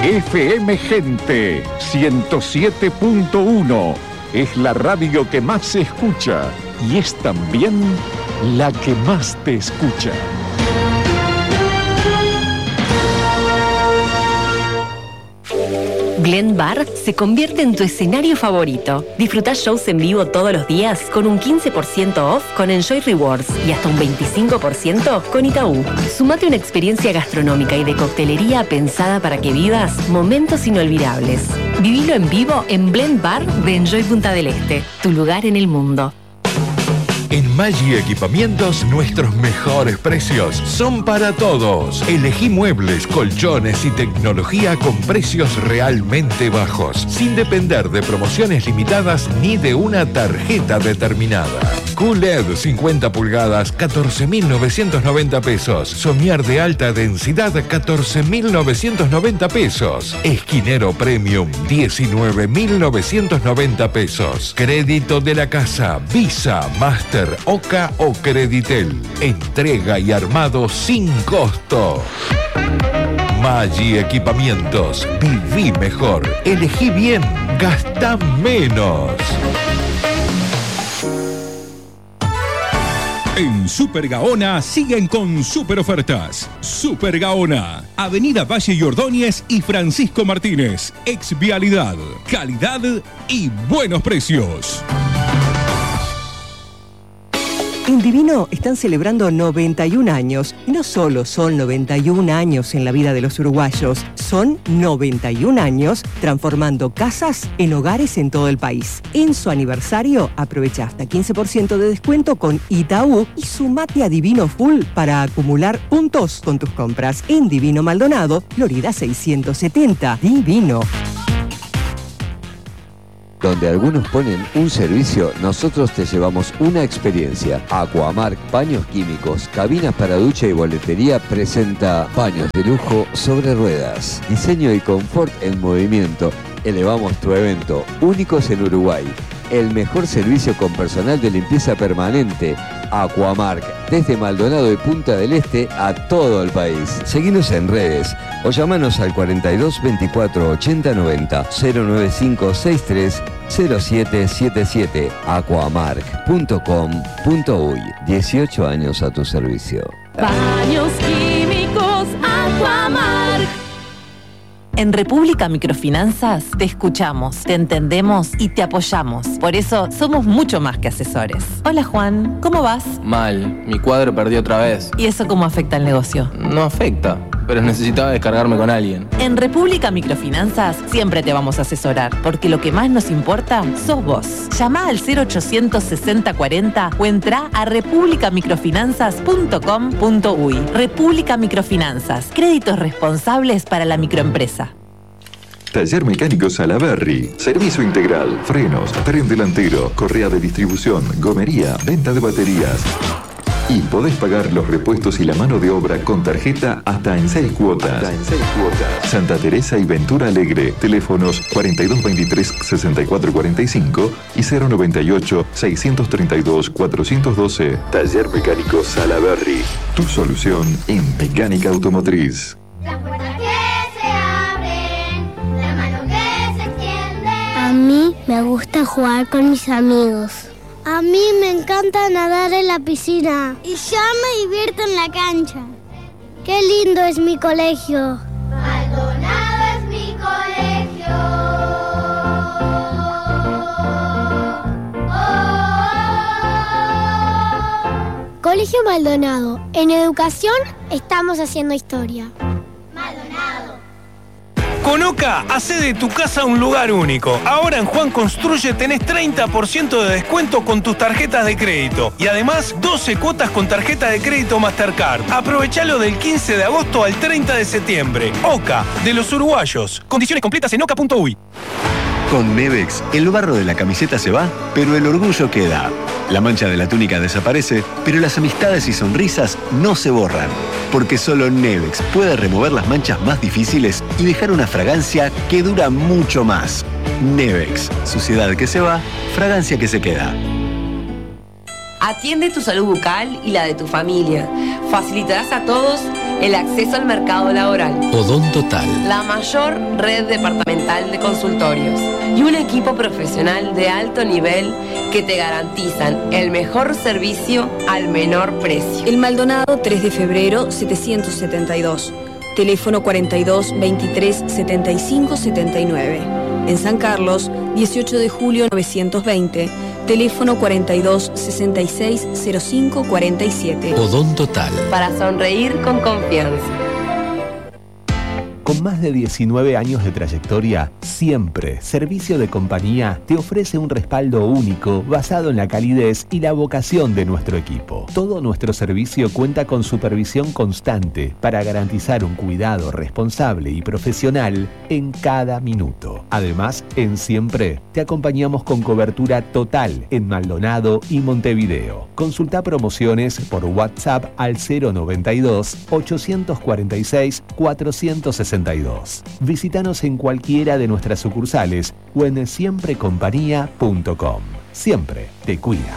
FM Gente 107.1 es la radio que más se escucha y es también la que más te escucha. Glen Bar se convierte en tu escenario favorito. Disfruta shows en vivo todos los días con un 15% off con Enjoy Rewards y hasta un 25% con Itaú. Sumate una experiencia gastronómica y de coctelería pensada para que vivas momentos inolvidables. Vivilo en vivo en Blend Bar de Enjoy Punta del Este, tu lugar en el mundo. En Maggi Equipamientos, nuestros mejores precios son para todos. Elegí muebles, colchones y tecnología con precios realmente bajos, sin depender de promociones limitadas ni de una tarjeta determinada. QLED 50 pulgadas, 14.990 pesos. Somier de alta densidad, 14.990 pesos. Esquinero Premium, 19.990 pesos. Crédito de la casa, Visa, Master, Oca o Creditel. Entrega y armado sin costo. Maggi Equipamientos. Viví mejor. Elegí bien. Gastá menos. En Super Gaona siguen con super ofertas. Super Gaona, Avenida Valle y Ordóñez y Francisco Martínez. Ex Vialidad, calidad y buenos precios. En Divino están celebrando 91 años. Y no solo son 91 años en la vida de los uruguayos, son 91 años transformando casas en hogares en todo el país. En su aniversario, aprovecha hasta 15% de descuento con Itaú y sumate a Divino Full para acumular puntos con tus compras. En Divino Maldonado, Florida 670. Divino. Donde algunos ponen un servicio, nosotros te llevamos una experiencia. Aquamark Baños Químicos, cabinas para ducha y boletería presenta baños de lujo sobre ruedas. Diseño y confort en movimiento. Elevamos tu evento, únicos en Uruguay. El mejor servicio con personal de limpieza permanente. Aquamark, desde Maldonado y Punta del Este a todo el país. Seguinos en redes o llamanos al 42 24 80 90 095 63 0777 aquamark.com.uy. 18 años a tu servicio. Baños Químicos Aquamark. En República Microfinanzas te escuchamos, te entendemos y te apoyamos. Por eso somos mucho más que asesores. Hola Juan, ¿cómo vas? Mal, mi cuadro perdió otra vez. ¿Y eso cómo afecta al negocio? No afecta, pero necesitaba descargarme con alguien. En República Microfinanzas siempre te vamos a asesorar, porque lo que más nos importa sos vos. Llama al 0800 60 40 o entra a republicamicrofinanzas.com.uy. República Microfinanzas, créditos responsables para la microempresa. Taller Mecánico Salaberry. Servicio integral, frenos, tren delantero, correa de distribución, gomería, venta de baterías. Y podés pagar los repuestos y la mano de obra con tarjeta hasta en 6 cuotas. Santa Teresa y Ventura Alegre. Teléfonos 4223 6445 y 098 632 412. Taller Mecánico Salaberry. Tu solución en mecánica automotriz. A mí me gusta jugar con mis amigos. A mí me encanta nadar en la piscina. Y yo me divierto en la cancha. ¡Qué lindo es mi colegio! Maldonado es mi colegio. Colegio Maldonado. En educación estamos haciendo historia. Con Oca, hacé de tu casa un lugar único. Ahora en Juan Construye tenés 30% de descuento con tus tarjetas de crédito. Y además, 12 cuotas con tarjeta de crédito Mastercard. Aprovechalo del 15 de agosto al 30 de septiembre. Oca, de los uruguayos. Condiciones completas en oca.uy. Con Nevex, el barro de la camiseta se va, pero el orgullo queda. La mancha de la túnica desaparece, pero las amistades y sonrisas no se borran. Porque solo Nevex puede remover las manchas más difíciles y dejar una fragancia que dura mucho más. Nevex, suciedad que se va, fragancia que se queda. Atiende tu salud bucal y la de tu familia. Facilitarás a todos el acceso al mercado laboral. Odontotal. La mayor red departamental de consultorios y un equipo profesional de alto nivel que te garantizan el mejor servicio al menor precio. El Maldonado 3 de febrero 772. Teléfono 42 23 75 79. En San Carlos, 18 de julio 920. Teléfono 42 66 05 47. Odontotal. Para sonreír con confianza. Con más de 19 años de trayectoria, Siempre Servicio de Compañía te ofrece un respaldo único basado en la calidez y la vocación de nuestro equipo. Todo nuestro servicio cuenta con supervisión constante para garantizar un cuidado responsable y profesional en cada minuto. Además, en Siempre te acompañamos con cobertura total en Maldonado y Montevideo. Consulta promociones por WhatsApp al 092 846 462. Visítanos en cualquiera de nuestras sucursales o en siemprecompañía.com. Siempre te cuida.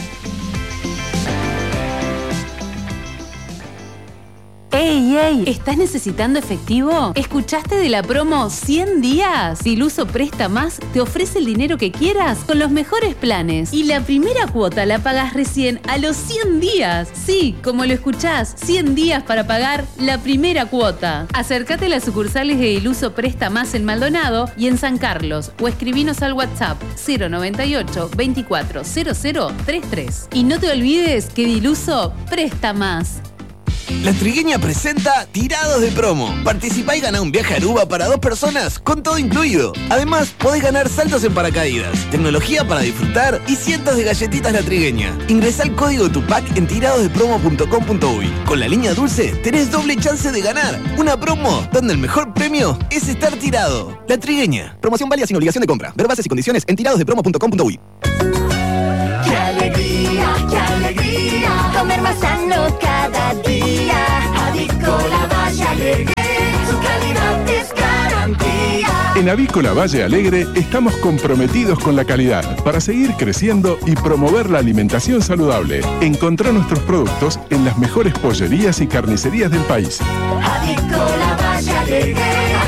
¡Ey, ey! ¿Estás necesitando efectivo? ¿Escuchaste de la promo 100 días? Diluso Presta Más te ofrece el dinero que quieras con los mejores planes. Y la primera cuota la pagas recién a los 100 días. Sí, como lo escuchás, 100 días para pagar la primera cuota. Acércate a las sucursales de Diluso Presta Más en Maldonado y en San Carlos o escribinos al WhatsApp 098 24 00 33. Y no te olvides que Diluso presta más. La Trigueña presenta Tirados de Promo. Participá y gana un viaje a Aruba para 2 personas con todo incluido. Además, podés ganar saltos en paracaídas, tecnología para disfrutar y cientos de galletitas La Trigueña. Ingresá el código TUPAC en tiradosdepromo.com.uy. Con la línea dulce tenés doble chance de ganar. Una promo donde el mejor premio es estar tirado. La Trigueña. Promoción válida sin obligación de compra. Ver bases y condiciones en tiradosdepromo.com.uy. ¡Qué alegría, qué alegría! Comer más sano cada día. Avícola Valle Alegre, su calidad es garantía. En Avícola Valle Alegre estamos comprometidos con la calidad para seguir creciendo y promover la alimentación saludable. Encontrá nuestros productos en las mejores pollerías y carnicerías del país. Avícola Valle Alegre,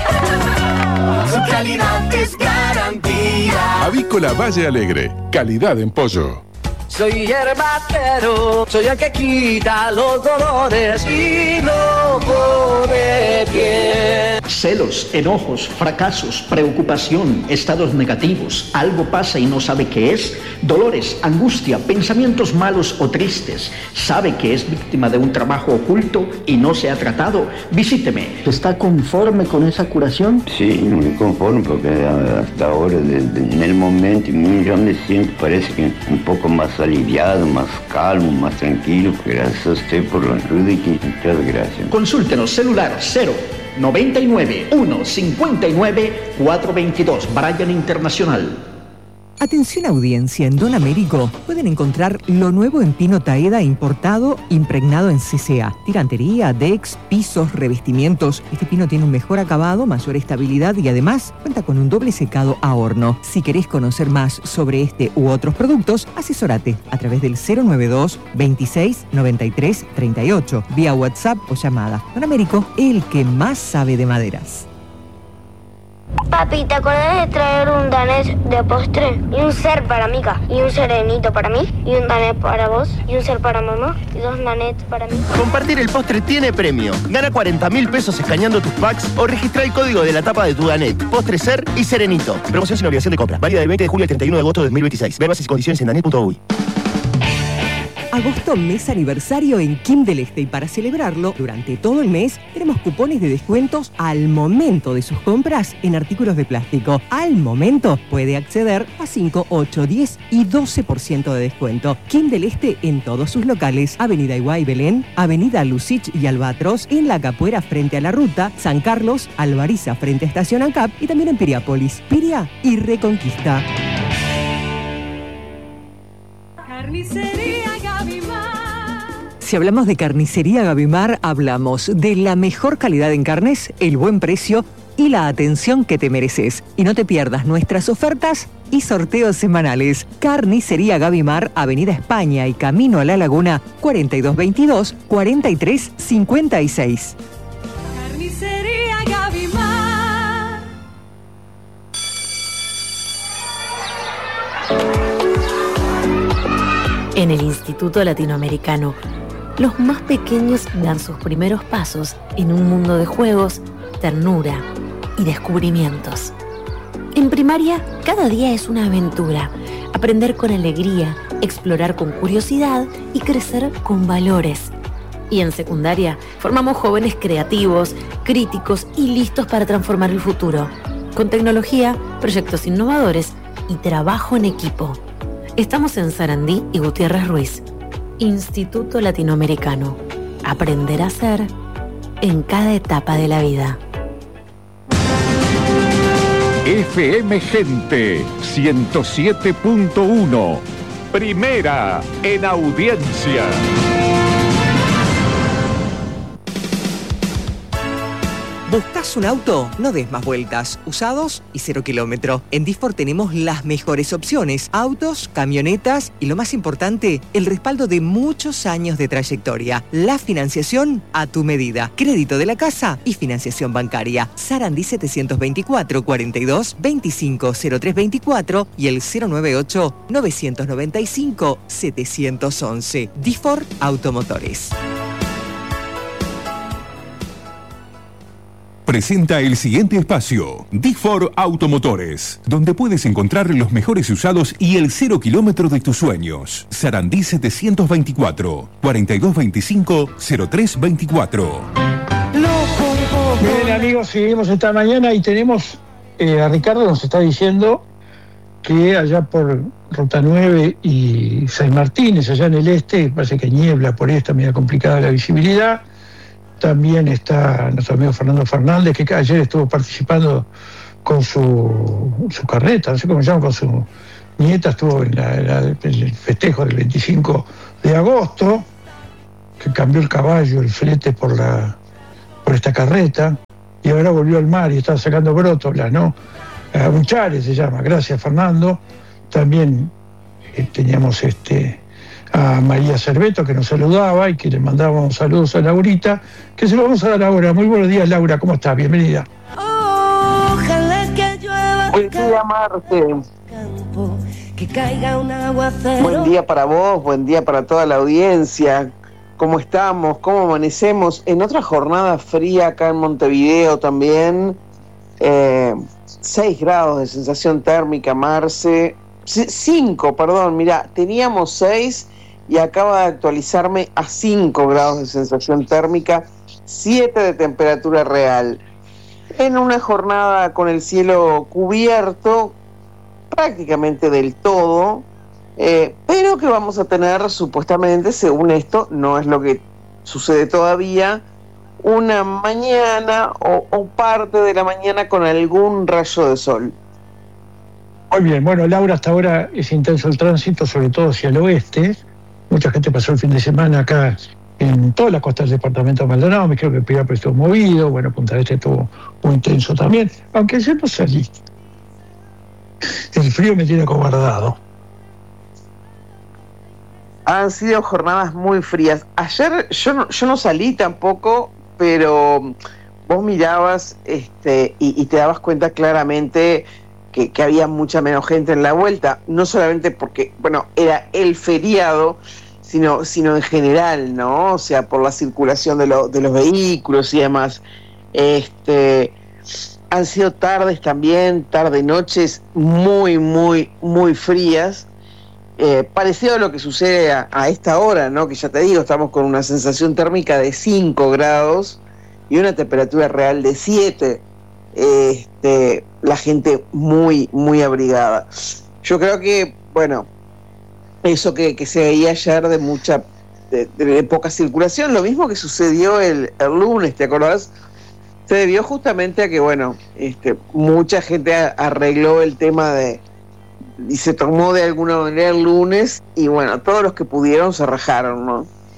su calidad es garantía. Avícola Valle Alegre, calidad en pollo. Soy herbatero, soy el que quita los dolores y no pone bien. Celos, enojos, fracasos, preocupación, estados negativos, algo pasa y no sabe qué es, dolores, angustia, pensamientos malos o tristes, sabe que es víctima de un trabajo oculto y no se ha tratado. Visíteme. ¿Está conforme con esa curación? Sí, muy conforme porque hasta ahora, en el momento yo me siento, parece que un poco más aliviado, más calmo, más tranquilo. Gracias a usted por la ayuda y muchas gracias. Consúltenos celular 099 159 422 Bryan Internacional. Atención audiencia, en Don Américo pueden encontrar lo nuevo en pino Taeda importado, impregnado en CCA. Tirantería, decks, pisos, revestimientos. Este pino tiene un mejor acabado, mayor estabilidad y además cuenta con un doble secado a horno. Si querés conocer más sobre este u otros productos, asesórate a través del 092 26 93 38, vía WhatsApp o llamada. Don Américo, el que más sabe de maderas. Papi, ¿te acuerdas de traer un danés de postre? Y un ser para Mica, y un serenito para mí, y un danés para vos, y un ser para mamá, y 2 danets para mí. Compartir el postre tiene premio. Gana 40.000 pesos escaneando tus packs o registra el código de la tapa de tu danet, postre, ser y serenito. Promoción sin obligación de compra. Válida del 20 de julio al 31 de agosto de 2026. Ver bases y condiciones en danet.uy. Agosto, mes aniversario en Kim del Este, y para celebrarlo, durante todo el mes, tenemos cupones de descuentos al momento de sus compras en artículos de plástico. Al momento puede acceder a 5, 8, 10 y 12% de descuento. Kim del Este en todos sus locales. Avenida Iguay Belén, Avenida Lucich y Albatros, en La Capuera frente a la ruta, San Carlos, Alvariza frente a Estación ANCAP y también en Piriápolis, Piria y Reconquista. Carnicería Gavimar. Si hablamos de Carnicería Gavimar, hablamos de la mejor calidad en carnes, el buen precio y la atención que te mereces. Y no te pierdas nuestras ofertas y sorteos semanales. Carnicería Gavimar, Avenida España y Camino a la Laguna, 4222-4356. Carnicería Gavimar. En el Instituto Latinoamericano, los más pequeños dan sus primeros pasos en un mundo de juegos, ternura y descubrimientos. En primaria, cada día es una aventura. Aprender con alegría, explorar con curiosidad y crecer con valores. Y en secundaria, formamos jóvenes creativos, críticos y listos para transformar el futuro. Con tecnología, proyectos innovadores y trabajo en equipo. Estamos en Sarandí y Gutiérrez Ruiz. Instituto Latinoamericano. Aprender a ser en cada etapa de la vida. FM Gente 107.1. Primera en audiencia. ¿Buscas un auto? No des más vueltas. Usados y 0 kilómetro. En Disfor tenemos las mejores opciones. Autos, camionetas y lo más importante, el respaldo de muchos años de trayectoria. La financiación a tu medida. Crédito de la casa y financiación bancaria. Sarandí 724 42 25 0324 y el 098 995 711. Disfor Automotores. Presenta el siguiente espacio, Disfor Automotores, donde puedes encontrar los mejores usados y el 0 kilómetro de tus sueños. Sarandí 724 4225 0324. Bien, amigos, seguimos esta mañana y tenemos a Ricardo, nos está diciendo que allá por Ruta 9 y San Martínez, allá en el este, parece que niebla, por ahí está medio complicada la visibilidad. También está nuestro amigo Fernando Fernández, que ayer estuvo participando con su carreta, no sé cómo se llama, con su nieta, estuvo en el festejo del 25 de agosto, que cambió el caballo, el flete por esta carreta, y ahora volvió al mar y está sacando brótolas, ¿no? Unchales se llama. Gracias, Fernando. También teníamos a María Cerveto, que nos saludaba y que le mandábamos saludos a Laurita, que se lo vamos a dar ahora. Muy buenos días, Laura, ¿cómo estás? Bienvenida. Ojalá que llueva. Buen día, Marte. Que caiga un aguacero. Buen día para vos, buen día para toda la audiencia. ¿Cómo estamos? ¿Cómo amanecemos? En otra jornada fría acá en Montevideo también. 6 grados de sensación térmica, Marce. 5, perdón, mirá, teníamos 6 y acaba de actualizarme a 5 grados de sensación térmica, 7 de temperatura real. En una jornada con el cielo cubierto, prácticamente del todo, pero que vamos a tener supuestamente, según esto, no es lo que sucede todavía, una mañana o parte de la mañana con algún rayo de sol. Muy bien, bueno, Laura, hasta ahora es intenso el tránsito, sobre todo hacia el oeste. Mucha gente pasó el fin de semana acá en toda la costa del departamento de Maldonado. Me creo que Pirapó estuvo movido, bueno, Punta del Este estuvo muy intenso también, aunque ayer no salí. El frío me tiene acobardado. Han sido jornadas muy frías. Ayer yo no salí tampoco, pero vos mirabas y te dabas cuenta claramente que había mucha menos gente en la vuelta, no solamente porque, bueno, era el feriado, sino en general, ¿no? O sea, por la circulación de los vehículos y demás. Han sido tardes también, tarde-noches muy, muy, muy frías, parecido a lo que sucede a esta hora, ¿no? Que ya te digo, estamos con una sensación térmica de 5 grados y una temperatura real de 7. La gente muy, muy abrigada. Yo creo que, bueno, eso que se veía ayer de poca circulación, lo mismo que sucedió el lunes, ¿te acordás? Se debió justamente a que, bueno, mucha gente arregló el tema y se tomó de alguna manera el lunes, y bueno, todos los que pudieron se rajaron, ¿no?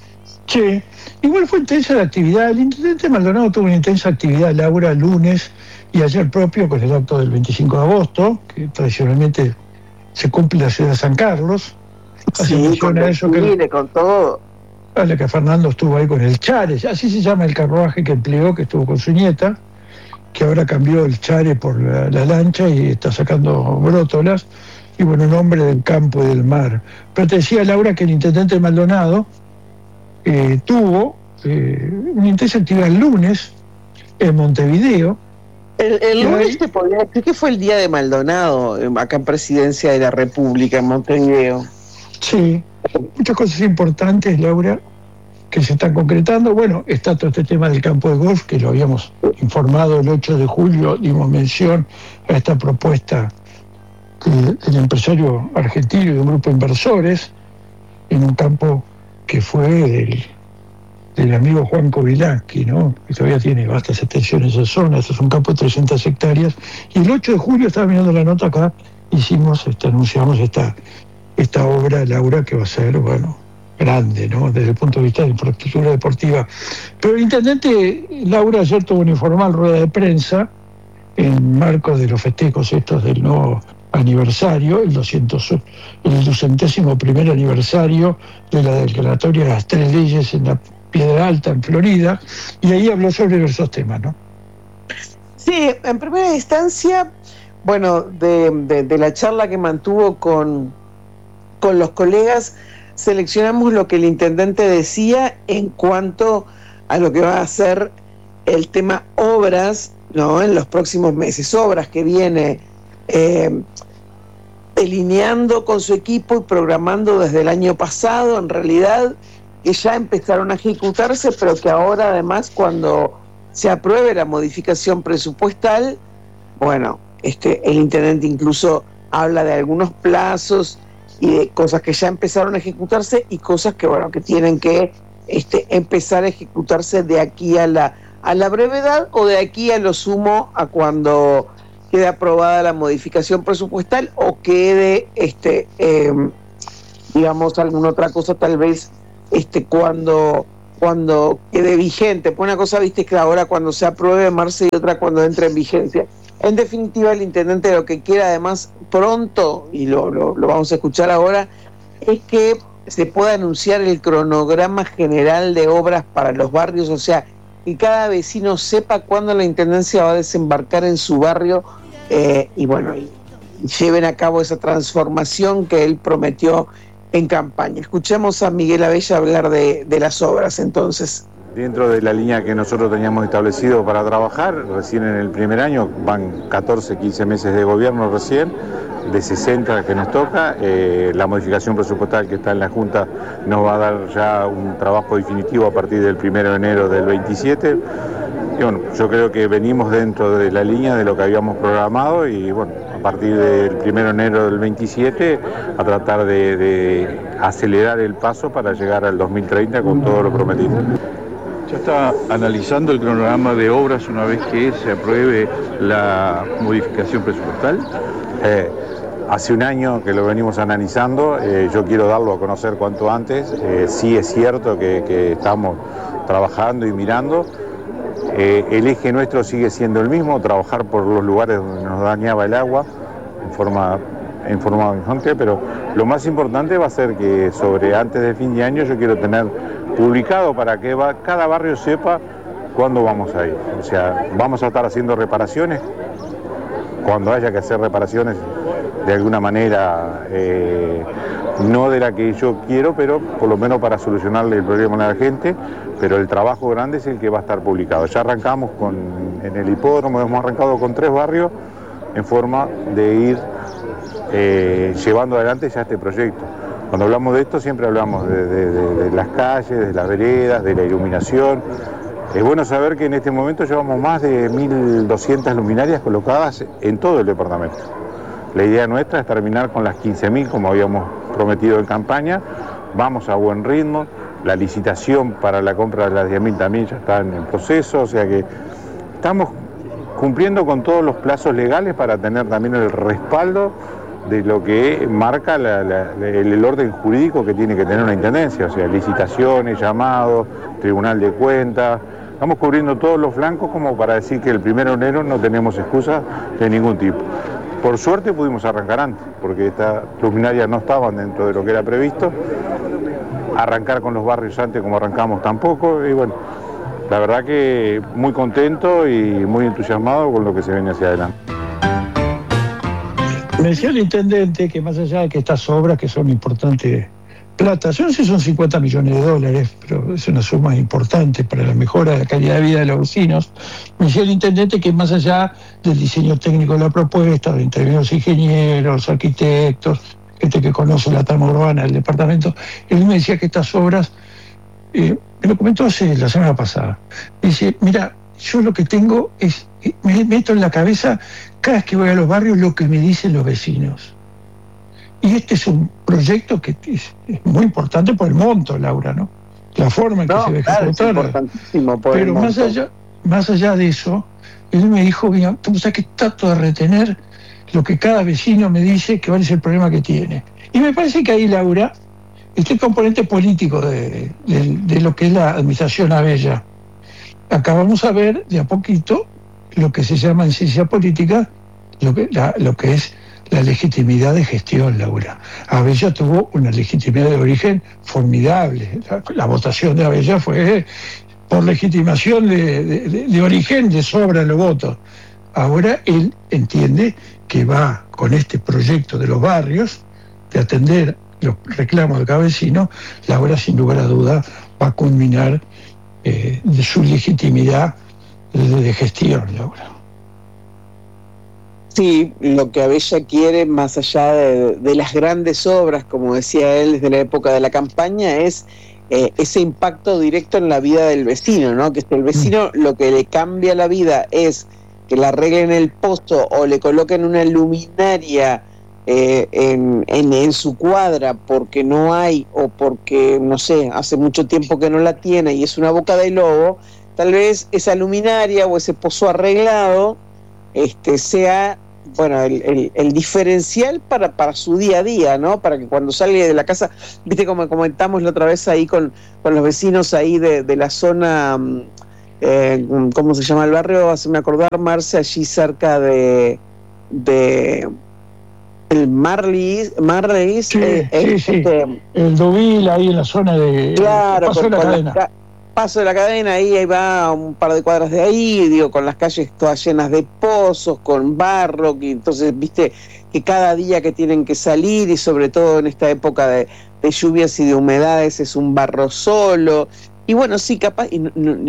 Sí, igual fue intensa la actividad. El intendente Maldonado tuvo una intensa actividad, Laura, lunes y ayer propio con el acto del 25 de agosto, que tradicionalmente se cumple en la ciudad de San Carlos. Sí, con eso con todo. Vale, que Fernando estuvo ahí con el Chare, así se llama el carruaje que empleó, que estuvo con su nieta, que ahora cambió el Chare por la lancha y está sacando brótolas. Y bueno, un hombre del campo y del mar. Pero te decía, Laura, que el intendente Maldonado tuvo una intensa actividad el lunes en Montevideo. El lunes te podría decir que fue el día de Maldonado, acá en Presidencia de la República, en Montevideo. Sí, muchas cosas importantes, Laura, que se están concretando. Bueno, está todo este tema del campo de golf, que lo habíamos informado el 8 de julio, dimos mención a esta propuesta del empresario argentino y de un grupo de inversores en un campo que fue del amigo Juan Kovilansky, ¿no? Que todavía tiene vastas extensiones en zona. Esto es un campo de 300 hectáreas. Y el 8 de julio, estaba mirando la nota acá, anunciamos esta obra, Laura, que va a ser, bueno, grande, ¿no? Desde el punto de vista de infraestructura deportiva. Pero el intendente, Laura, ayer tuvo una informal rueda de prensa en marco de los festejos estos del nuevo aniversario, el 201º aniversario de la declaratoria de las 3 leyes en la Piedra Alta, en Florida, y ahí habló sobre diversos temas, ¿no? Sí, en primera instancia, bueno, de la charla que mantuvo con los colegas, seleccionamos lo que el intendente decía en cuanto a lo que va a ser el tema obras, ¿no? En los próximos meses, obras que viene delineando con su equipo y programando desde el año pasado, en realidad, que ya empezaron a ejecutarse, pero que ahora además cuando se apruebe la modificación presupuestal, bueno, el intendente incluso habla de algunos plazos y de cosas que ya empezaron a ejecutarse y cosas que, bueno, que tienen que empezar a ejecutarse de aquí a la brevedad o de aquí a lo sumo a cuando quede aprobada la modificación presupuestal o quede, digamos, alguna otra cosa tal vez cuando quede vigente. Pues una cosa, viste, que ahora cuando se apruebe en marzo y otra cuando entre en vigencia. En definitiva, el intendente lo que quiere además pronto, y lo vamos a escuchar ahora, es que se pueda anunciar el cronograma general de obras para los barrios, o sea, que cada vecino sepa cuándo la intendencia va a desembarcar en su barrio y bueno, y lleven a cabo esa transformación que él prometió en campaña. Escuchemos a Miguel Abella hablar de las obras entonces. Dentro de la línea que nosotros teníamos establecido para trabajar, recién en el primer año, van 14, 15 meses de gobierno recién, de 60 que nos toca, la modificación presupuestal que está en la Junta nos va a dar ya un trabajo definitivo a partir del 1 de enero del 27. Y bueno, yo creo que venimos dentro de la línea de lo que habíamos programado y bueno, a partir del 1 de enero del 27 a tratar de acelerar el paso para llegar al 2030 con todo lo prometido. Ya está analizando el cronograma de obras una vez que se apruebe la modificación presupuestal. Hace un año que lo venimos analizando, yo quiero darlo a conocer cuanto antes. Sí es cierto que estamos trabajando y mirando. El eje nuestro sigue siendo el mismo, trabajar por los lugares donde nos dañaba el agua en forma constante, pero lo más importante va a ser que antes del fin de año yo quiero tener publicado para que cada barrio sepa cuándo vamos a ir. O sea, vamos a estar haciendo reparaciones cuando haya que hacer reparaciones de alguna manera, no de la que yo quiero, pero por lo menos para solucionarle el problema a la gente, pero el trabajo grande es el que va a estar publicado. Ya arrancamos en el hipódromo, hemos arrancado con 3 barrios en forma de ir llevando adelante ya este proyecto. Cuando hablamos de esto siempre hablamos de las calles, de las veredas, de la iluminación. Es bueno saber que en este momento llevamos más de 1.200 luminarias colocadas en todo el departamento. La idea nuestra es terminar con las 15.000 como habíamos prometido en campaña. Vamos a buen ritmo. La licitación para la compra de las 10.000 también ya está en proceso. O sea que estamos cumpliendo con todos los plazos legales para tener también el respaldo de lo que marca el orden jurídico que tiene que tener una intendencia, o sea, licitaciones, llamados, tribunal de cuentas. Estamos cubriendo todos los flancos como para decir que el 1 de enero no tenemos excusas de ningún tipo. Por suerte pudimos arrancar antes, porque estas luminarias no estaban dentro de lo que era previsto. Arrancar con los barrios antes como arrancamos tampoco, y bueno, la verdad que muy contento y muy entusiasmado con lo que se viene hacia adelante. Me decía el intendente que más allá de que estas obras que son importantes plata, yo no sé si son 50 millones de dólares, pero es una suma importante para la mejora de la calidad de vida de los vecinos. Me decía el intendente que más allá del diseño técnico de la propuesta, de intervenir los ingenieros, arquitectos, gente que conoce la trama urbana del departamento, él me decía que estas obras, me lo comentó la semana pasada, me dice, mira, yo lo que tengo es, me meto en la cabeza cada vez que voy a los barrios lo que me dicen los vecinos. Y este es un proyecto que es muy importante por el monto, Laura, ¿no? La forma en que se ve ejecutar. Pero más allá de eso, él me dijo, mira, tú sabes que trato de retener lo que cada vecino me dice que cuál es el problema que tiene. Y me parece que ahí, Laura, está el componente político de lo que es la administración Abella. Acabamos a ver de a poquito lo que se llama en ciencia política, lo que es la legitimidad de gestión, Laura. Abella tuvo una legitimidad de origen formidable. La votación de Abella fue por legitimación de origen, de sobra los votos. Ahora él entiende que va con este proyecto de los barrios, de atender los reclamos de cada vecino, Laura sin lugar a duda va a culminar de su legitimidad de gestión, Laura. Sí, lo que Abella quiere, más allá de las grandes obras, como decía él desde la época de la campaña, es ese impacto directo en la vida del vecino, ¿no? Que el vecino lo que le cambia la vida es que le arreglen el pozo o le coloquen una luminaria en su cuadra porque no hay, o porque, no sé, hace mucho tiempo que no la tiene y es una boca de lobo. Tal vez esa luminaria o ese pozo arreglado sea, bueno, el diferencial para su día a día, ¿no? Para que cuando salga de la casa, viste como comentamos la otra vez ahí con los vecinos ahí de la zona, ¿cómo se llama el barrio? Hazme acordar, Marce, allí cerca de el Marlis, sí. El Duvil ahí en la zona de claro, Paso de la Cadena. Paso de la Cadena, ahí va un par de cuadras de ahí, digo, con las calles todas llenas de pozos, con barro, y entonces, viste, que cada día que tienen que salir, y sobre todo en esta época de lluvias y de humedades, es un barro solo, y bueno, sí, capaz, y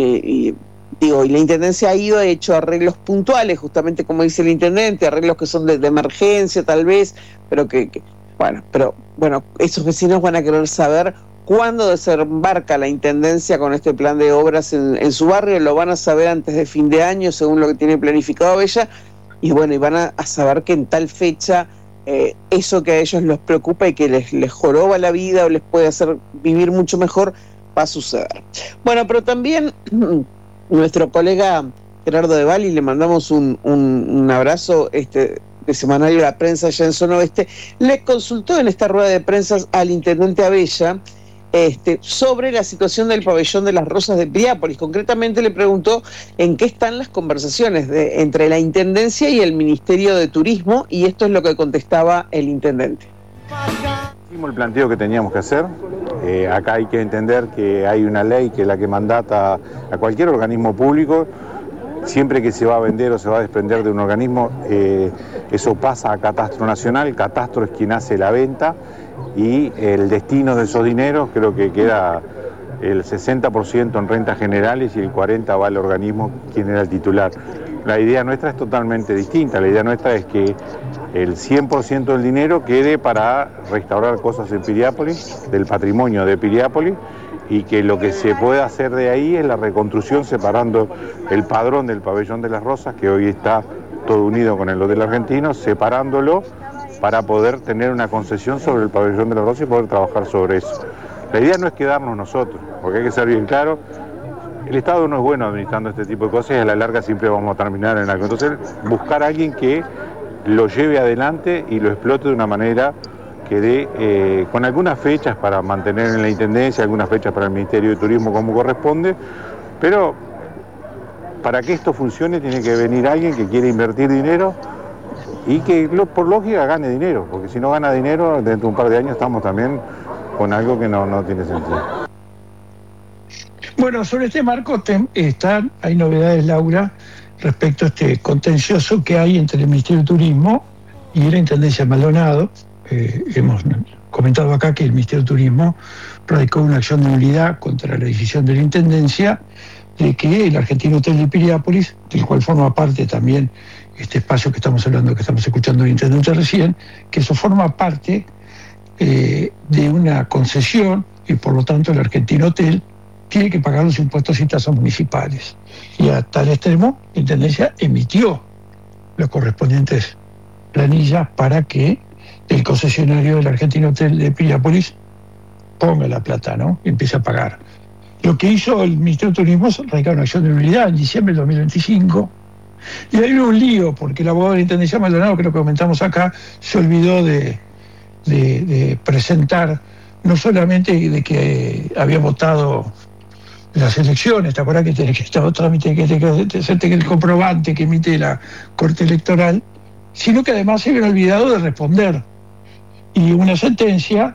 la Intendencia ha hecho arreglos puntuales, justamente como dice el Intendente, arreglos que son de emergencia tal vez, pero bueno, esos vecinos van a querer saber cuándo desembarca la Intendencia con este plan de obras en su barrio. Lo van a saber antes de fin de año, según lo que tiene planificado Abella, y bueno, y van a saber que en tal fecha eso que a ellos les preocupa y que les joroba la vida o les puede hacer vivir mucho mejor, va a suceder. Bueno, pero también nuestro colega Gerardo de Bali, le mandamos un abrazo de Semanario La Prensa allá en Zona Oeste, le consultó en esta rueda de prensa al Intendente Abella sobre la situación del pabellón de las Rosas de Piriápolis. Concretamente le preguntó en qué están las conversaciones entre la Intendencia y el Ministerio de Turismo, y esto es lo que contestaba el Intendente. Hicimos el planteo que teníamos que hacer. Acá hay que entender que hay una ley que es la que mandata a cualquier organismo público. Siempre que se va a vender o se va a desprender de un organismo, eso pasa a Catastro Nacional. Catastro es quien hace la venta, y el destino de esos dineros creo que queda el 60% en rentas generales y el 40% va al organismo quien era el titular. La idea nuestra es totalmente distinta. La idea nuestra es que el 100% del dinero quede para restaurar cosas en Piriápolis, del patrimonio de Piriápolis, y que lo que se pueda hacer de ahí es la reconstrucción separando el padrón del pabellón de las Rosas, que hoy está todo unido con el Hotel Argentino, separándolo para poder tener una concesión sobre el pabellón de las Rosas y poder trabajar sobre eso. La idea no es quedarnos nosotros, porque hay que ser bien claro, el Estado no es bueno administrando este tipo de cosas y a la larga siempre vamos a terminar en algo. Entonces, buscar a alguien que lo lleve adelante y lo explote de una manera que dé, con algunas fechas para mantener en la Intendencia, algunas fechas para el Ministerio de Turismo como corresponde, pero para que esto funcione tiene que venir alguien que quiera invertir dinero y que por lógica gane dinero, porque si no gana dinero, dentro de un par de años estamos también con algo que no tiene sentido. Bueno, sobre este marco hay novedades, Laura, respecto a este contencioso que hay entre el Ministerio de Turismo y la Intendencia de Maldonado. Hemos comentado acá que el Ministerio de Turismo radicó una acción de nulidad contra la decisión de la Intendencia de que el Argentino Hotel de Piriápolis, del cual forma parte también este espacio que estamos hablando, que estamos escuchando el intendente recién, que eso forma parte de una concesión y por lo tanto el Argentino Hotel tiene que pagar los impuestos y tasas municipales. Y a tal extremo, la Intendencia emitió los correspondientes planillas para que el concesionario del Argentino Hotel de Piriápolis ponga la plata, ¿no? Y empiece a pagar. Lo que hizo el Ministerio de Turismo es radicar una acción de nulidad en diciembre del 2025. Y hay un lío, porque el abogado de la Intendencia Maldonado, creo que comentamos acá, se olvidó de presentar, no solamente de que había votado las elecciones, ¿te acuerdas que tiene que estar otro trámite, que hacerte el comprobante que emite la Corte Electoral, sino que además se había olvidado de responder. Y una sentencia,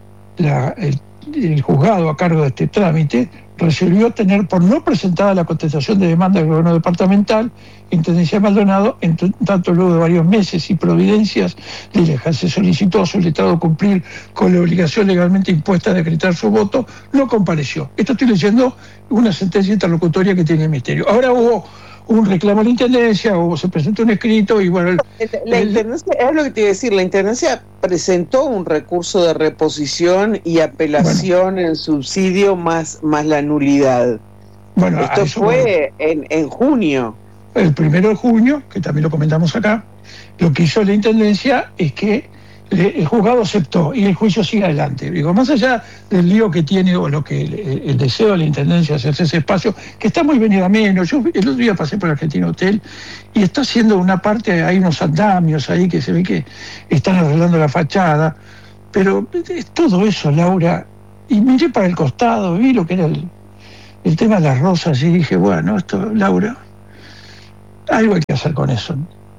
el juzgado a cargo de este trámite resolvió tener por no presentada la contestación de demanda del gobierno departamental, Intendencia de Maldonado, en tanto luego de varios meses y providencias se solicitó a su letrado cumplir con la obligación legalmente impuesta de acreditar su voto, no compareció. Esto estoy leyendo una sentencia interlocutoria que tiene el Ministerio. Ahora hubo un reclamo a la Intendencia, o se presentó un escrito y bueno... La Intendencia, es lo que te iba a decir, la Intendencia presentó un recurso de reposición y apelación en subsidio más la nulidad. Bueno, esto fue en junio. El 1 de junio, que también lo comentamos acá, lo que hizo la Intendencia es que el juzgado aceptó y el juicio sigue adelante. Digo, más allá del lío que tiene o lo que el deseo de la Intendencia de hacerse ese espacio, que está muy venido a menos. Yo el otro día pasé por el Argentino Hotel y está haciendo una parte, hay unos andamios ahí que se ve que están arreglando la fachada, pero es todo eso, Laura, y miré para el costado, vi lo que era el tema de las rosas y dije, bueno, esto, Laura, algo hay que hacer con eso.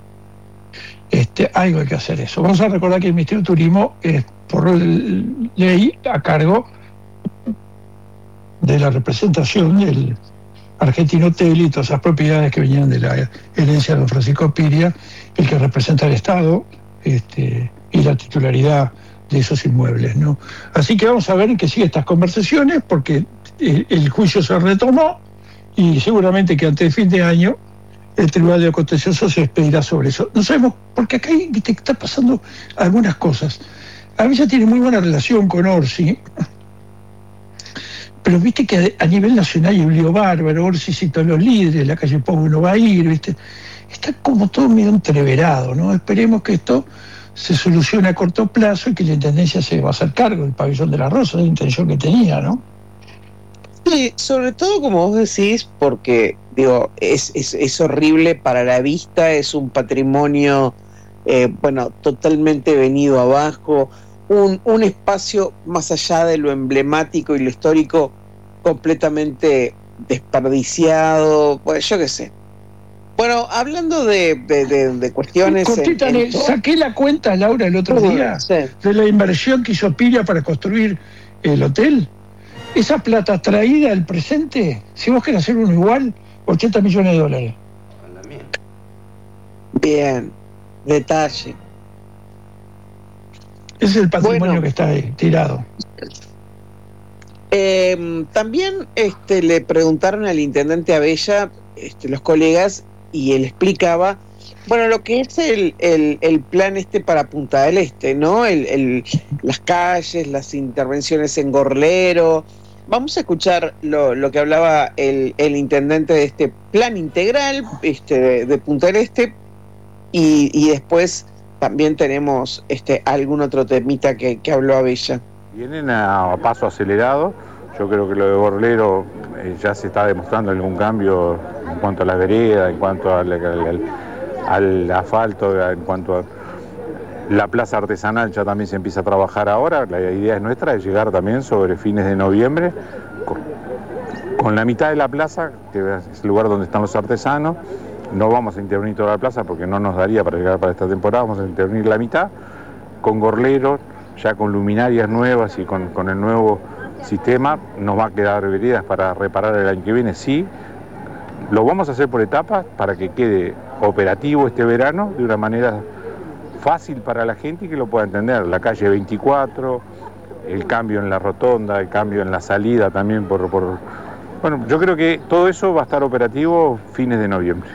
Algo hay que hacer eso. Vamos a recordar que el Ministerio de Turismo es por ley a cargo de la representación del Argentino Hotel y todas esas propiedades que venían de la herencia de don Francisco Piria, el que representa al Estado y la titularidad de esos inmuebles, ¿no? Así que vamos a ver en qué siguen estas conversaciones, porque el juicio se retomó y seguramente que antes de fin de año el Tribunal de Contencioso se expedirá sobre eso. No sabemos, porque acá está pasando algunas cosas. A mí ya tiene muy buena relación con Orsi, pero viste que a nivel nacional hay un lío bárbaro. Orsi citó a los líderes, la calle Pau no va a ir, viste. Está como todo medio entreverado, ¿no? Esperemos que esto se solucione a corto plazo y que la Intendencia se va a hacer cargo del pabellón de la Rosa, de la intención que tenía, ¿no? Sí, sobre todo como vos decís, porque digo, es horrible para la vista, es un patrimonio totalmente venido abajo, un espacio más allá de lo emblemático y lo histórico completamente desperdiciado, pues yo qué sé. Bueno, hablando de cuestiones... Cortita, saqué la cuenta, Laura, el otro día, de la inversión que hizo Piria para construir el hotel. Esa plata traída al presente, si vos querés hacer uno igual, $80 millones. Bien, detalle. Ese es el patrimonio que está ahí, tirado. También le preguntaron al intendente Abella, los colegas, y él explicaba, bueno, lo que es el plan para Punta del Este, ¿no? Las calles, las intervenciones en Gorlero. Vamos a escuchar lo que hablaba el intendente de este plan integral de Punta del Este y después también tenemos algún otro temita que habló Abella. Vienen a paso acelerado. Yo creo que lo de Gorlero ya se está demostrando algún cambio en cuanto a la vereda, en cuanto a al asfalto, en cuanto a la plaza artesanal ya también se empieza a trabajar ahora. La idea es nuestra de llegar también sobre fines de noviembre con la mitad de la plaza, que es el lugar donde están los artesanos. No vamos a intervenir toda la plaza porque no nos daría para llegar para esta temporada, vamos a intervenir la mitad, con gorleros, ya con luminarias nuevas y con el nuevo sistema. Nos va a quedar veredas para reparar el año que viene, sí. Lo vamos a hacer por etapas para que quede operativo este verano de una manera fácil para la gente y que lo pueda entender. La calle 24, el cambio en la rotonda, el cambio en la salida también Bueno, yo creo que todo eso va a estar operativo fines de noviembre.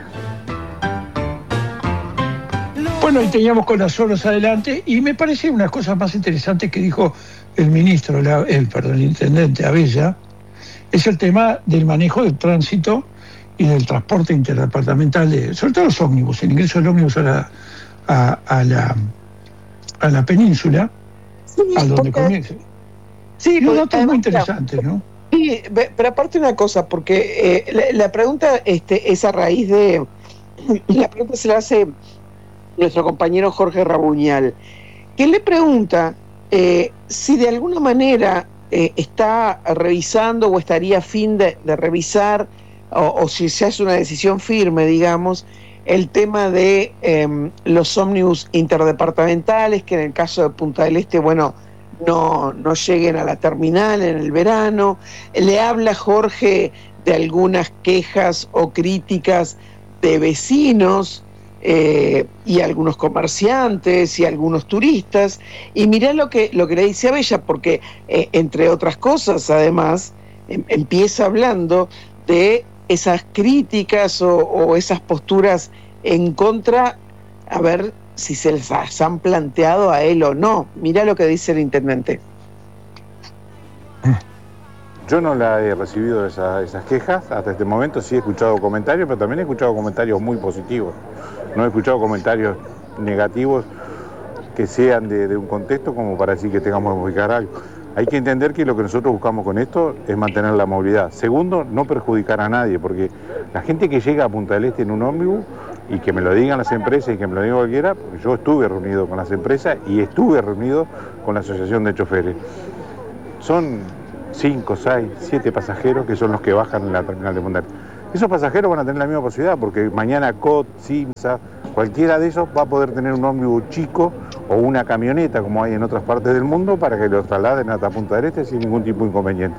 Bueno, y teníamos con las horas adelante, y me parece una cosa más interesante que dijo el ministro, el intendente Abella, es el tema del manejo del tránsito y del transporte interdepartamental, sobre todo los ómnibus, el ingreso del ómnibus a la península, sí, a donde comienza. Sí, los datos muy interesantes, ¿no? Sí, pero aparte una cosa, porque la pregunta es a raíz de... La pregunta se la hace nuestro compañero Jorge Rabuñal, que le pregunta si de alguna manera está revisando o estaría a fin de revisar, o si se hace una decisión firme, digamos, el tema de los ómnibus interdepartamentales, que en el caso de Punta del Este, bueno, no lleguen a la terminal en el verano. Le habla Jorge de algunas quejas o críticas de vecinos y algunos comerciantes y algunos turistas, y mirá lo que le dice Abella, porque entre otras cosas, además, empieza hablando de esas críticas o esas posturas en contra, a ver si se les han planteado a él o no. Mirá lo que dice el intendente. Yo no la he recibido esas quejas hasta este momento. Sí he escuchado comentarios, pero también he escuchado comentarios muy positivos. No he escuchado comentarios negativos que sean de un contexto como para decir que tengamos que modificar algo. Hay que entender que lo que nosotros buscamos con esto es mantener la movilidad. Segundo, no perjudicar a nadie, porque la gente que llega a Punta del Este en un ómnibus, y que me lo digan las empresas y que me lo diga cualquiera, porque yo estuve reunido con las empresas y estuve reunido con la Asociación de Choferes. Son 5, 6, 7 pasajeros que son los que bajan en la terminal de Punta del Este. Esos pasajeros van a tener la misma posibilidad, porque mañana COT, Simsa, cualquiera de esos va a poder tener un ómnibus chico o una camioneta, como hay en otras partes del mundo, para que los trasladen hasta Punta del Este sin ningún tipo de inconveniente.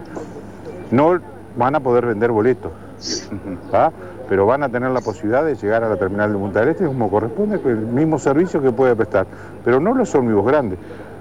No van a poder vender boletos, ¿va? Pero van a tener la posibilidad de llegar a la terminal de Punta del Este como corresponde, con el mismo servicio que puede prestar, pero no los ómnibus grandes.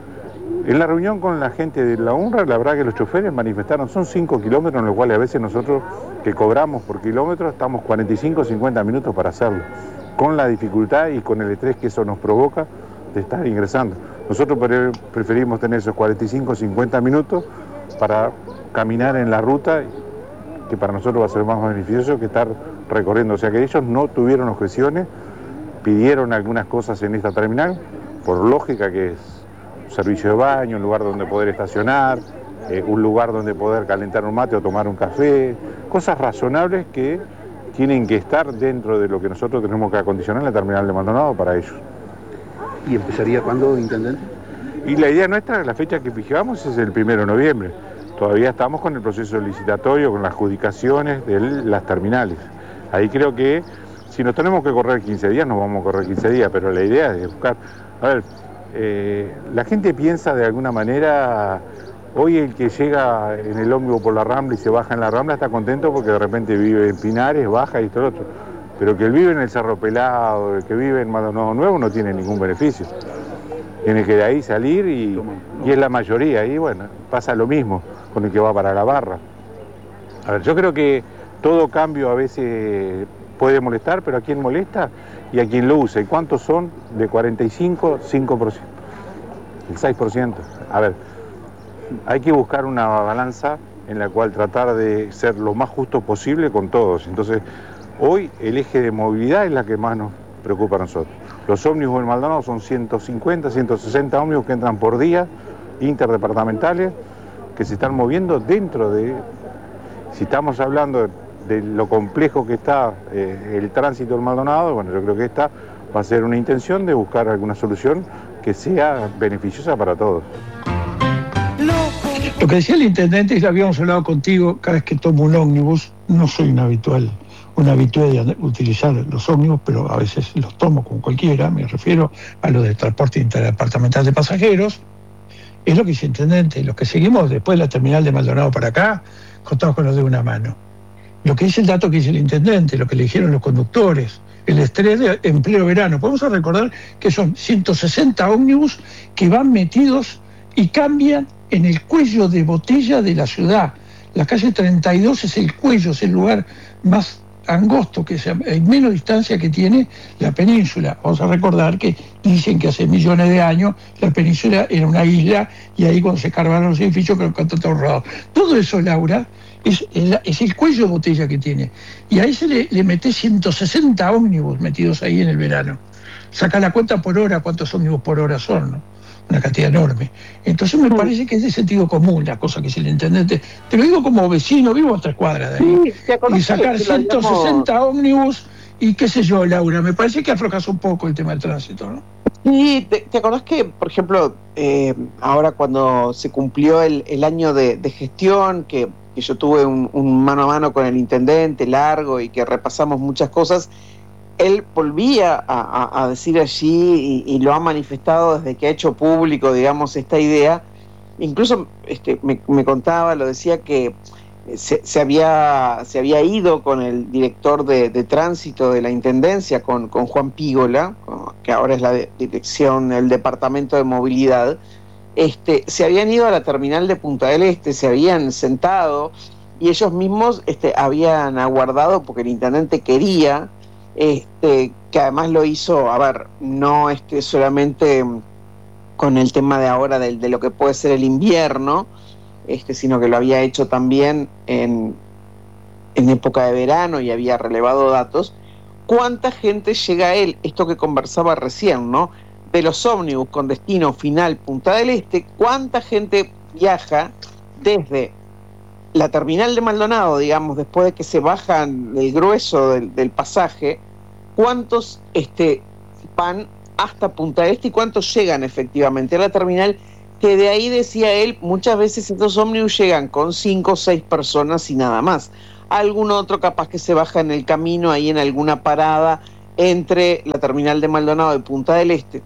En la reunión con la gente de la UNRWA, la verdad que los choferes manifestaron, son 5 kilómetros, en los cuales a veces nosotros que cobramos por kilómetro estamos 45 o 50 minutos para hacerlo, con la dificultad y con el estrés que eso nos provoca de estar ingresando. Nosotros preferimos tener esos 45 o 50 minutos para caminar en la ruta, que para nosotros va a ser más beneficioso que estar recorriendo. O sea que ellos no tuvieron objeciones, pidieron algunas cosas en esta terminal, por lógica, que es un servicio de baño, un lugar donde poder estacionar, un lugar donde poder calentar un mate o tomar un café, cosas razonables que tienen que estar dentro de lo que nosotros tenemos que acondicionar en la terminal de Maldonado para ellos. ¿Y empezaría cuándo, intendente? Y la idea nuestra, la fecha que fijamos es el 1 de noviembre. Todavía estamos con el proceso licitatorio, con las adjudicaciones de las terminales. Ahí creo que si nos tenemos que correr 15 días, nos vamos a correr 15 días, pero la idea es buscar... A ver, la gente piensa de alguna manera, hoy el que llega en el ómnibus por la Rambla y se baja en la Rambla está contento porque de repente vive en Pinares, baja y todo lo otro. Pero que el vive en el Cerro Pelado, el que vive en Maldonado Nuevo no tiene ningún beneficio. Tiene que de ahí salir y es la mayoría. Y bueno, pasa lo mismo con el que va para la Barra. A ver, yo creo que todo cambio a veces puede molestar, pero a quien molesta y a quien lo usa. ¿Y cuántos son? De 45, 5%. El 6%. A ver, hay que buscar una balanza en la cual tratar de ser lo más justo posible con todos. Entonces, hoy el eje de movilidad es la que más nos preocupa a nosotros. Los ómnibus en Maldonado son 150, 160 ómnibus que entran por día, interdepartamentales, que se están moviendo dentro de... Si estamos hablando de lo complejo que está el tránsito en Maldonado, bueno, yo creo que esta va a ser una intención de buscar alguna solución que sea beneficiosa para todos. Lo que decía el intendente, y lo habíamos hablado contigo, cada vez que tomo un ómnibus, no soy un habitué de utilizar los ómnibus, pero a veces los tomo como cualquiera, me refiero a lo del transporte interdepartamental de pasajeros, es lo que dice el intendente, los que seguimos después de la terminal de Maldonado para acá, contados con los de una mano. Lo que dice el dato que dice el intendente, lo que le dijeron los conductores, el estrés en pleno verano. Podemos recordar que son 160 ómnibus que van metidos y cambian en el cuello de botella de la ciudad. La calle 32 es el cuello, es el lugar más angosto, hay menos distancia que tiene la península. Vamos a recordar que dicen que hace millones de años la península era una isla y ahí cuando se cargaron los edificios que todo rodado. Todo eso, Laura, es el cuello de botella que tiene. Y ahí se le mete 160 ómnibus metidos ahí en el verano. Saca la cuenta por hora, cuántos ómnibus por hora son, ¿no? Una cantidad enorme. Entonces me parece que es de sentido común la cosa que es el intendente. Te lo digo como vecino, vivo a 3 cuadras de ahí. Y sacar 160 ómnibus y qué sé yo, Laura, me parece que aflojas un poco el tema del tránsito, ¿no? Sí, ¿te acordás que, por ejemplo, ahora cuando se cumplió el año de gestión, que yo tuve un mano a mano con el intendente largo y que repasamos muchas cosas, él volvía a decir allí y lo ha manifestado desde que ha hecho público, digamos, esta idea. Incluso me contaba, lo decía, que se había ido con el director de tránsito de la Intendencia, con Juan Pígola, que ahora es la dirección, el Departamento de Movilidad. Se habían ido a la terminal de Punta del Este, se habían sentado y ellos mismos habían aguardado, porque el intendente quería, que además lo hizo, no solamente con el tema de ahora de lo que puede ser el invierno, sino que lo había hecho también en época de verano y había relevado datos. ¿Cuánta gente llega a él? Esto que conversaba recién, ¿no? De los ómnibus con destino final Punta del Este, ¿cuánta gente viaja desde la terminal de Maldonado, digamos, después de que se bajan el grueso del pasaje? ¿Cuántos van hasta Punta del Este y cuántos llegan efectivamente a la terminal? Que de ahí, decía él, muchas veces estos ómnibus llegan con 5 o 6 personas y nada más. Algún otro capaz que se baja en el camino, ahí en alguna parada entre la terminal de Maldonado y Punta del Este.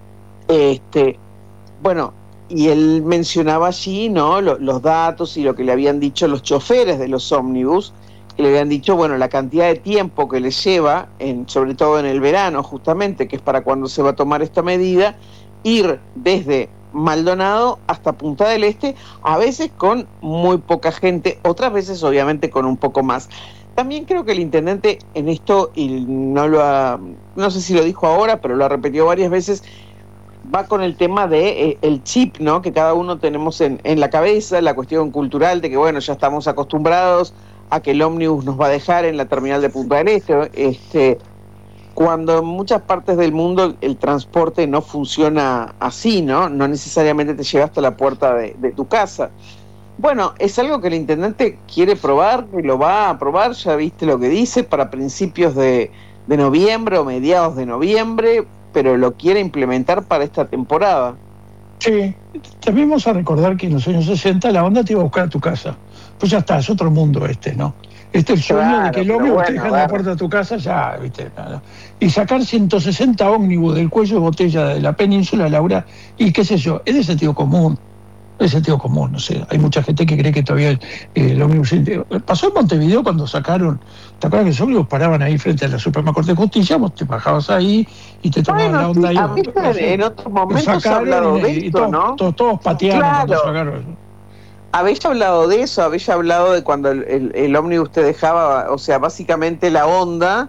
Bueno, y él mencionaba allí, ¿no?, los datos y lo que le habían dicho los choferes de los ómnibus, que le habían dicho, bueno, la cantidad de tiempo que les lleva, sobre todo en el verano justamente, que es para cuando se va a tomar esta medida, ir desde Maldonado hasta Punta del Este, a veces con muy poca gente, otras veces obviamente con un poco más. También creo que el intendente en esto, y no sé si lo dijo ahora, pero lo ha repetido varias veces, va con el tema de el chip, ¿no?, que cada uno tenemos en la cabeza, la cuestión cultural de que, bueno, ya estamos acostumbrados a que el ómnibus nos va a dejar en la terminal de Punta del Este, cuando en muchas partes del mundo el transporte no funciona así, ¿no? No necesariamente te llega hasta la puerta de tu casa. Bueno, es algo que el intendente quiere probar, que lo va a probar, ya viste lo que dice, para principios de noviembre o mediados de noviembre, pero lo quiere implementar para esta temporada. Sí, también vamos a recordar que en los años 60 la onda te iba a buscar a tu casa. Pues ya está, es otro mundo ¿no? El sueño de que el ómnibus te deja en la puerta de tu casa, ya, ¿viste? Y sacar 160 ómnibus del cuello de botella de la península, Laura, y qué sé yo, es de sentido común. Es sentido común, no sé. Hay mucha gente que cree que todavía el ómnibus... Pasó en Montevideo cuando sacaron... ¿Te acuerdas que los ómnibus paraban ahí frente a la Suprema Corte de Justicia? Vos te bajabas ahí y te tomaban la onda ahí. En otros momentos se ha hablado de esto, ¿no? Todos patearon cuando sacaron. Habéis hablado de eso, habéis hablado de cuando el ómnibus te dejaba, o sea, básicamente la onda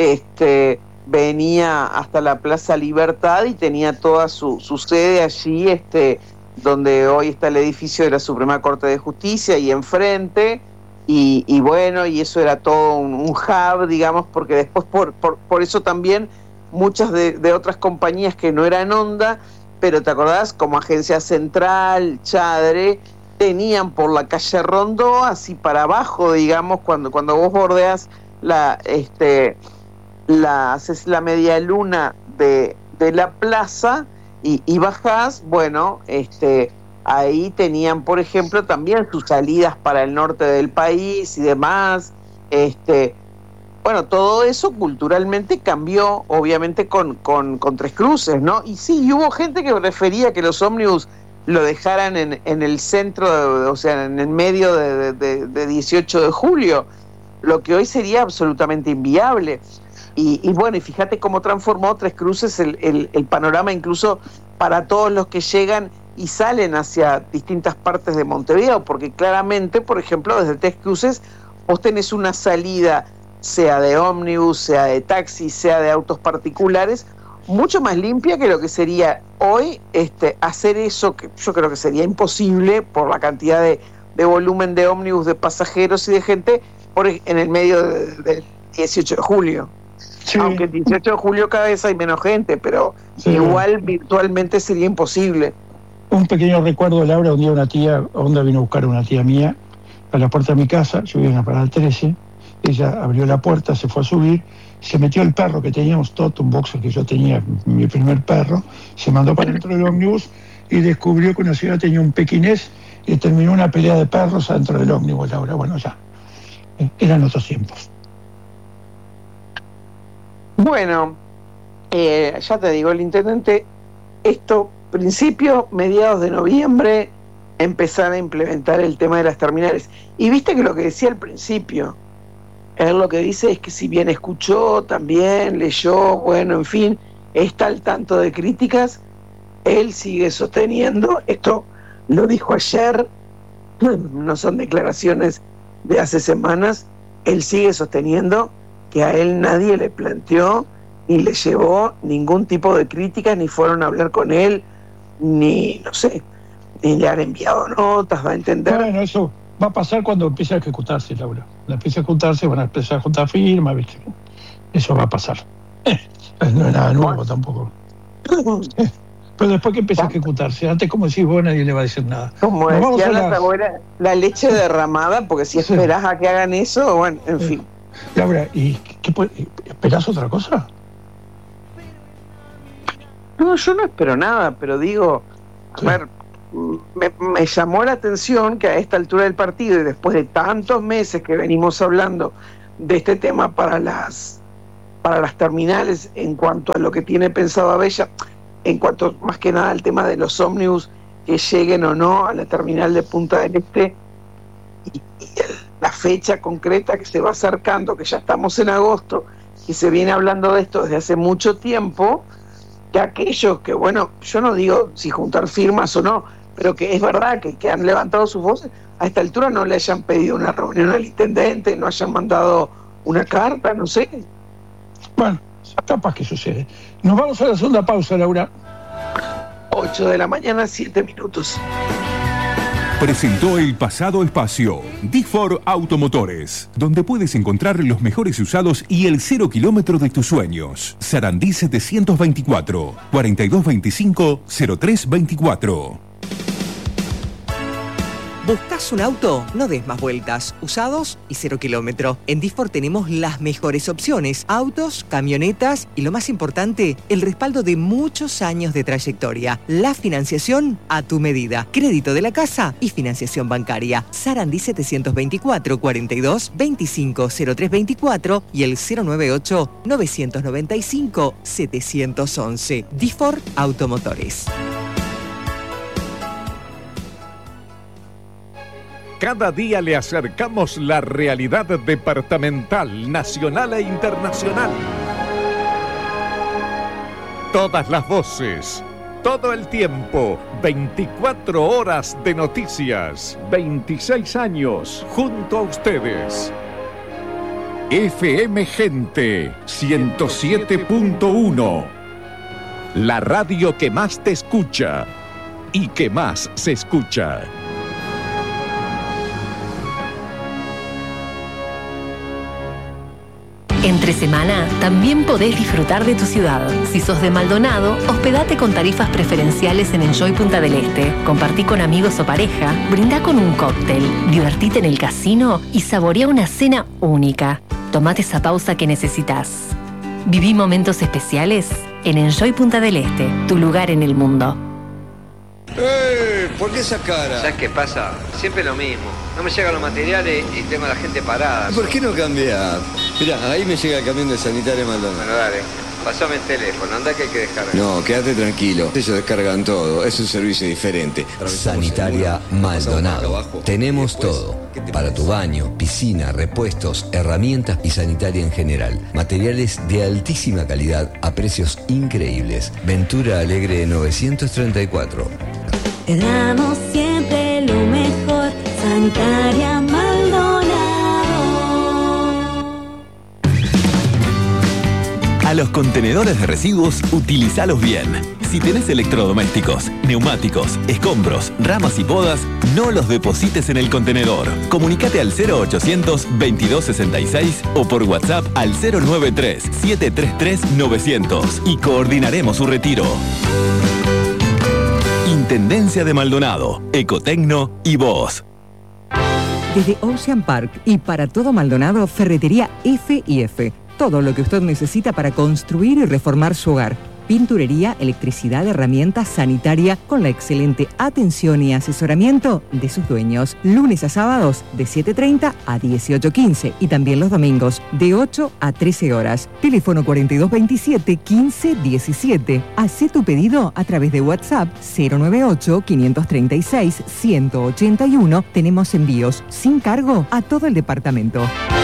venía hasta la Plaza Libertad y tenía toda su sede allí, donde hoy está el edificio de la Suprema Corte de Justicia y enfrente, y bueno, y eso era todo un hub, digamos, porque después por eso también muchas de otras compañías que no eran onda, pero te acordás, como Agencia Central, Chadre, tenían por la calle Rondó, así para abajo, digamos, cuando vos bordeas haces la media luna de la plaza y bajás, bueno, ahí tenían, por ejemplo, también sus salidas para el norte del país y demás. Bueno, todo eso culturalmente cambió, obviamente, con Tres Cruces, ¿no? Y sí, hubo gente que prefería que los ómnibus lo dejaran en el centro, o sea, en el medio de 18 de julio, lo que hoy sería absolutamente inviable. Y bueno, y fíjate cómo transformó Tres Cruces el panorama incluso para todos los que llegan y salen hacia distintas partes de Montevideo, porque claramente, por ejemplo, desde Tres Cruces vos tenés una salida, sea de ómnibus, sea de taxi, sea de autos particulares, mucho más limpia que lo que sería hoy hacer eso, que yo creo que sería imposible por la cantidad de volumen de ómnibus, de pasajeros y de gente en el medio del 18 de julio. Sí. Aunque el 18 de julio cada vez hay menos gente, pero sí, igual virtualmente sería imposible. Un pequeño recuerdo, Laura, un día una tía, Onda vino a buscar a una tía mía a la puerta de mi casa, yo vivía en la parada 13, ella abrió la puerta, se fue a subir, se metió el perro que teníamos, Toto, un boxer que yo tenía, mi primer perro, se mandó para dentro del ómnibus y descubrió que una señora tenía un pequinés y terminó una pelea de perros adentro del ómnibus, Laura. Bueno, ya, eran otros tiempos. Bueno, ya te digo, el intendente, mediados de noviembre, empezar a implementar el tema de las terminales. Y viste que lo que decía al principio, él lo que dice es que si bien escuchó, también leyó, bueno, en fin, está al tanto de críticas, él sigue sosteniendo, esto lo dijo ayer, no son declaraciones de hace semanas, él sigue sosteniendo que a él nadie le planteó ni le llevó ningún tipo de críticas, ni fueron a hablar con él, ni, no sé, ni le han enviado notas, va a entender. Bueno, eso va a pasar cuando empiece a ejecutarse, Laura. Cuando empiece a ejecutarse van a empezar a juntar firmas, ¿viste? Eso va a pasar. No es nada nuevo tampoco. Pero después que empiece a ejecutarse, antes, como decís vos, nadie le va a decir nada. Como decía la abuela, la leche derramada, porque si esperás a que hagan eso, bueno, en fin. Laura, ¿y esperás otra cosa? No, yo no espero nada, pero digo, a ver, me llamó la atención que a esta altura del partido y después de tantos meses que venimos hablando de este tema para las terminales en cuanto a lo que tiene pensado Abella, en cuanto más que nada al tema de los ómnibus que lleguen o no a la terminal de Punta del Este y la fecha concreta que se va acercando, que ya estamos en agosto y se viene hablando de esto desde hace mucho tiempo, que aquellos que, bueno, yo no digo si juntar firmas o no, pero que es verdad que han levantado sus voces, a esta altura no le hayan pedido una reunión al intendente, no hayan mandado una carta, no sé. Bueno, capaz que sucede. Nos vamos a la segunda pausa, Laura. 8 de la mañana, 7 minutos. Presentó el pasado espacio D4 Automotores, donde puedes encontrar los mejores usados y el 0 kilómetro de tus sueños. Sarandí 724 4225 0324. ¿Buscas un auto? No des más vueltas. Usados y 0 kilómetro. En D4 tenemos las mejores opciones. Autos, camionetas y lo más importante, el respaldo de muchos años de trayectoria. La financiación a tu medida. Crédito de la casa y financiación bancaria. Sarandí 724 42 25 0324 y el 098 995 711. D4 Automotores. Cada día le acercamos la realidad departamental, nacional e internacional. Todas las voces, todo el tiempo, 24 horas de noticias, 26 años junto a ustedes. FM Gente 107.1, la radio que más te escucha y que más se escucha. Entre semana también podés disfrutar de tu ciudad. Si sos de Maldonado, hospedate con tarifas preferenciales en Enjoy Punta del Este. Compartí con amigos o pareja, brindá con un cóctel, divertite en el casino y saborea una cena única. Tomate esa pausa que necesitas. Viví momentos especiales en Enjoy Punta del Este, tu lugar en el mundo. ¿Por qué esa cara? ¿Sabes qué pasa? Siempre lo mismo. No me llegan los materiales y tengo a la gente parada. ¿Por qué no cambiar? Mirá, ahí me llega el camión de Sanitaria Maldonado. Bueno, dale. Pasame el teléfono, anda que hay que descargar. No, quédate tranquilo. Ellos descargan todo. Es un servicio diferente. Sanitaria Maldonado. Tenemos todo. Para tu baño, piscina, repuestos, herramientas y sanitaria en general. Materiales de altísima calidad a precios increíbles. Ventura Alegre 934. Te damos siempre lo mejor. Sanitaria Maldonado. A los contenedores de residuos, utilizalos bien. Si tenés electrodomésticos, neumáticos, escombros, ramas y podas, no los deposites en el contenedor. Comunicate al 0800-2266 o por WhatsApp al 093-733-900 y coordinaremos su retiro. Intendencia de Maldonado, Ecotecno y vos. Desde Ocean Park y para todo Maldonado, Ferretería F&F. Todo lo que usted necesita para construir y reformar su hogar. Pinturería, electricidad, herramientas, sanitaria, con la excelente atención y asesoramiento de sus dueños. Lunes a sábados de 7:30 a 18:15 y también los domingos de 8 a 13 horas. Teléfono 4227-1517. Hacé tu pedido a través de WhatsApp 098-536-181. Tenemos envíos sin cargo a todo el departamento.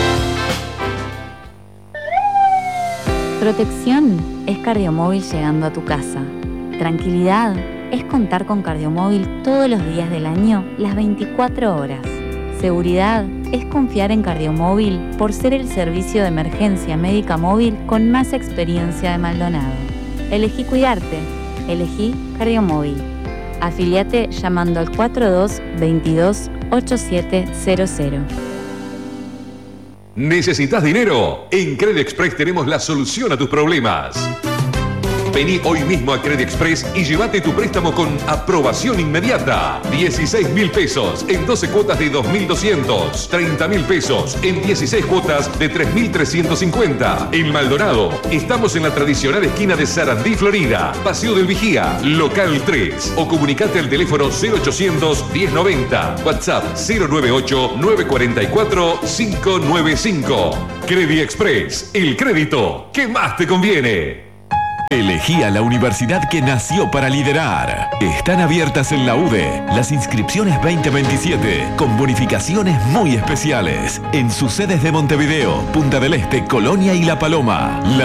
Protección es Cardiomóvil llegando a tu casa. Tranquilidad es contar con Cardiomóvil todos los días del año, las 24 horas. Seguridad es confiar en Cardiomóvil por ser el servicio de emergencia médica móvil con más experiencia de Maldonado. Elegí cuidarte. Elegí Cardiomóvil. Afiliate llamando al 4222-8700. ¿Necesitas dinero? En Credit Express tenemos la solución a tus problemas. Vení hoy mismo a Credit Express y llévate tu préstamo con aprobación inmediata. 16.000 pesos en 12 cuotas de 2.200. 30.000 pesos en 16 cuotas de 3.350. En Maldonado, estamos en la tradicional esquina de Sarandí, Florida. Paseo del Vigía, local 3. O comunicate al teléfono 0800 1090. WhatsApp 098 944 595. Credit Express, el crédito que más te conviene. Elegí a la universidad que nació para liderar. Están abiertas en la UDE las inscripciones 2027 con bonificaciones muy especiales en sus sedes de Montevideo, Punta del Este, Colonia y La Paloma.